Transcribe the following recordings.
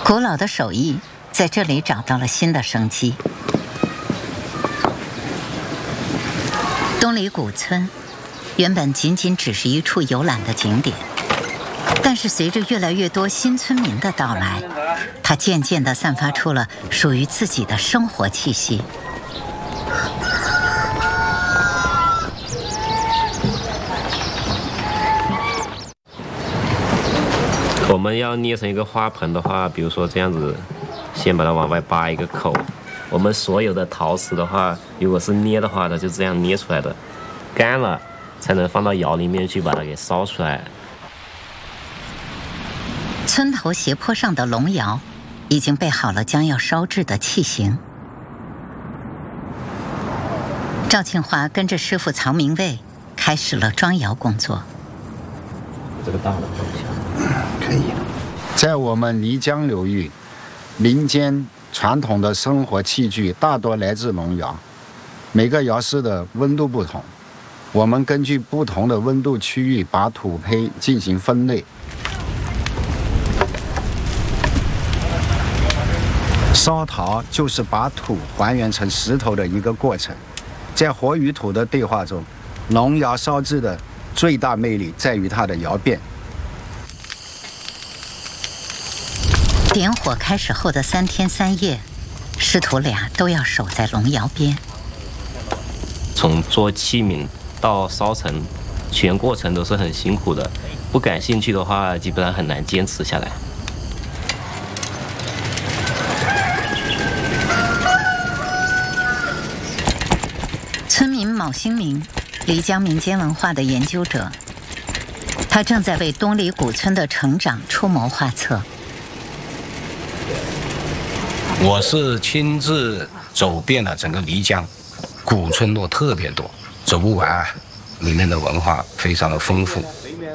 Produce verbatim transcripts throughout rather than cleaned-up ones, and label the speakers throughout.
Speaker 1: 古老的手艺在这里找到了新的生机。东里古村原本仅仅只是一处游览的景点，但是随着越来越多新村民的到来，它渐渐地散发出了属于自己的生活气息。
Speaker 2: 我们要捏成一个花盆的话，比如说这样子，先把它往外扒一个口。我们所有的陶瓷的话，如果是捏的话，它就这样捏出来的，干了才能放到窑里面去把它给烧出来。
Speaker 1: 村头斜坡上的龙窑已经备好了将要烧制的器型。赵庆华跟着师傅曹明卫开始了装窑工作。
Speaker 2: 这个大的放一下，
Speaker 3: 可以。在我们漓江流域，民间传统的生活器具大多来自龙窑，每个窑室的温度不同，我们根据不同的温度区域把土坯进行分类。烧陶就是把土还原成石头的一个过程，在火与土的对话中，龙窑烧制的最大魅力在于它的窑变。
Speaker 1: 点火开始后的三天三夜，师徒俩都要守在龙窑边。
Speaker 2: 从做器皿到烧成，全过程都是很辛苦的。不感兴趣的话，基本上很难坚持下来。
Speaker 1: 村民卯兴明，漓江民间文化的研究者，他正在为东里古村的成长出谋划策。
Speaker 4: 我是亲自走遍了整个漓江，古村落特别多，走不完，里面的文化非常的丰富。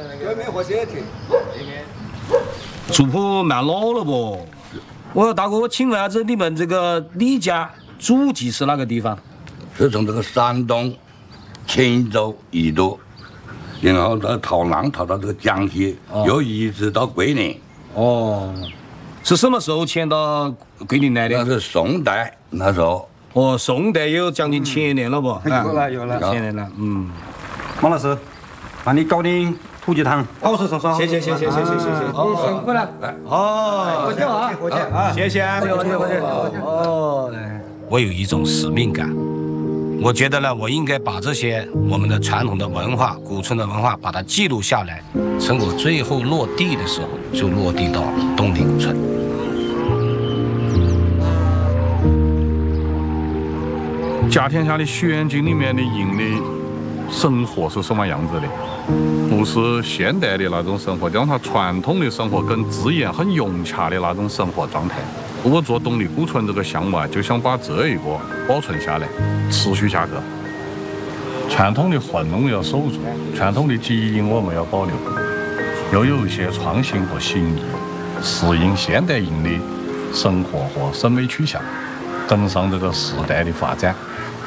Speaker 5: 族谱蛮老了不？我大哥，请问下子你们这个漓江祖籍是哪个地方？
Speaker 6: 是从这个山东青州宜都，然后到逃难逃到这个江西，哦、又移植到桂林。
Speaker 5: 哦，是什么时候迁到桂林来的？
Speaker 6: 那是宋代那时候。
Speaker 5: 哦，宋代有将近千年了不？
Speaker 7: 有了有了，
Speaker 5: 千年了。嗯，
Speaker 7: 王老师，帮你搞点土鸡汤。
Speaker 5: 好，是是是，谢谢谢谢谢谢谢谢。
Speaker 7: 你辛苦了。
Speaker 5: 哦，
Speaker 7: 过去啊，过去啊，
Speaker 5: 谢谢。
Speaker 7: 过去过去。
Speaker 5: 哦，
Speaker 4: 我有一种使命感。我觉得呢，我应该把这些我们的传统的文化、古村的文化，把它记录下来，趁我最后落地的时候，就落地到东里古村。
Speaker 8: 家天下的选景里面的人的生活是什么样子的？不是现代的那种生活，就像他传统的生活跟自然很融洽的那种生活状态。我做东里古村这个项目啊，就想把这一个保存下来，持续下去。传统的混弄要守住，传统的基因我们要保留，又有一些创新和新意，适应现代人的生活和审美取向，跟上这个时代的发展。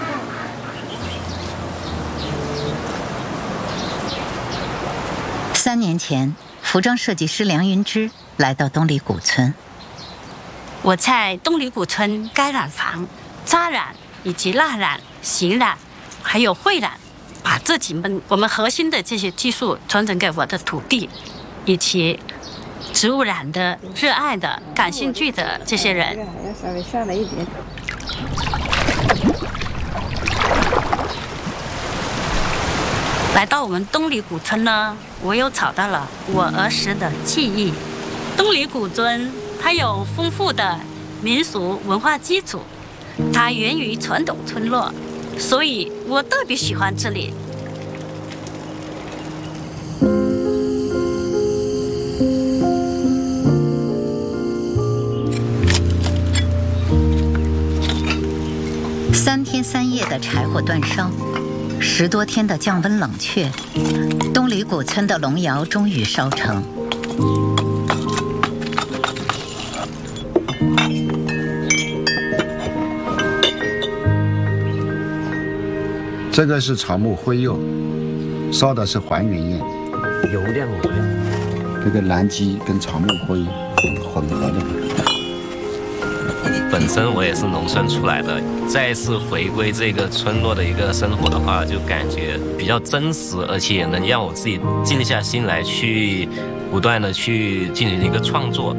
Speaker 1: 三年前，服装设计师梁云芝来到东里古村。
Speaker 9: 我在东里古村该染坊、扎染以及蜡染、洗染，还有绘染，把这几门我们核心的这些技术传承给我的徒弟，以及植物染的、热爱的、感兴趣的这些人。
Speaker 10: 要稍微下来一点。
Speaker 9: 来到我们东里古村呢，我又找到了我儿时的记忆。东里古村它有丰富的民俗文化基础，它源于传统村落，所以我特别喜欢这里。
Speaker 1: 三天三夜的柴火煅烧，十多天的降温冷却，东里古村的龙窑终于烧成。
Speaker 3: 这个是草木灰釉，烧的是还原焰，
Speaker 2: 油亮油亮。
Speaker 3: 这个蓝鸡跟草木灰
Speaker 6: 混合的。
Speaker 2: 本身我也是农村出来的，再次回归这个村落的一个生活的话，就感觉比较真实，而且也能让我自己静下心来去不断的去进行一个创作。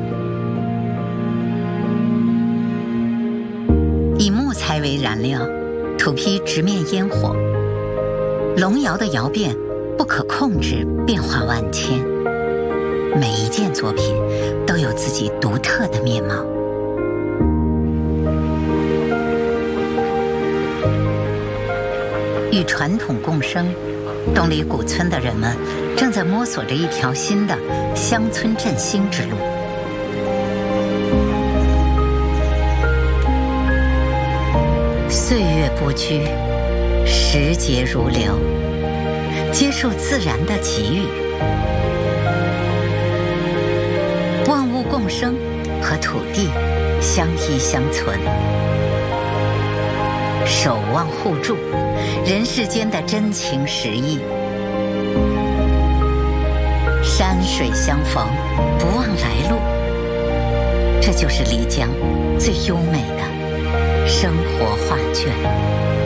Speaker 1: 以木材为燃料，土坯直面烟火，龙窑的窑变不可控制，变化万千，每一件作品都有自己独特的面貌。与传统共生，东里古村的人们正在摸索着一条新的乡村振兴之路。岁月不居，时节如流，接受自然的给予，万物共生，和土地相依相存，守望互助，人世间的真情实意。山水相逢，不忘来路，这就是漓江最优美的生活画卷。